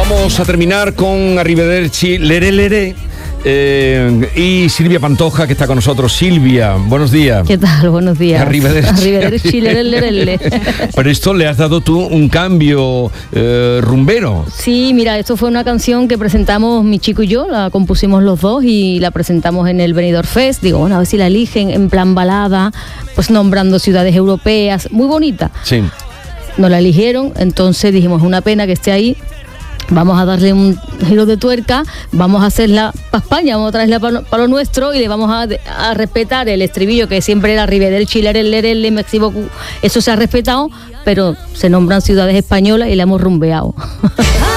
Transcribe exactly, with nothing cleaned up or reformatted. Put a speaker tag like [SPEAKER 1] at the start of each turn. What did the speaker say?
[SPEAKER 1] Vamos a terminar con Arrivederci, Leré Leré. Eh, y Silvia Pantoja, que está con nosotros. Silvia, buenos días.
[SPEAKER 2] ¿Qué tal? Buenos días.
[SPEAKER 1] Arrivederci.
[SPEAKER 2] Arrivederci, leré, leré, leré.
[SPEAKER 1] Pero esto le has dado tú un cambio eh, rumbero.
[SPEAKER 2] Sí, mira, esto fue una canción que presentamos mi chico y yo, la compusimos los dos y la presentamos en el Benidorm Fest. Digo, bueno, a ver si la eligen en plan balada, pues nombrando ciudades europeas, muy bonita.
[SPEAKER 1] Sí.
[SPEAKER 2] No la eligieron, entonces dijimos, una pena que esté ahí. Vamos a darle un giro de tuerca, vamos a hacerla para España, vamos a traerla para, para lo nuestro y le vamos a, a respetar el estribillo que siempre era Arrivederci, leré, leré, leré, eso se ha respetado, pero se nombran ciudades españolas y la hemos rumbeado.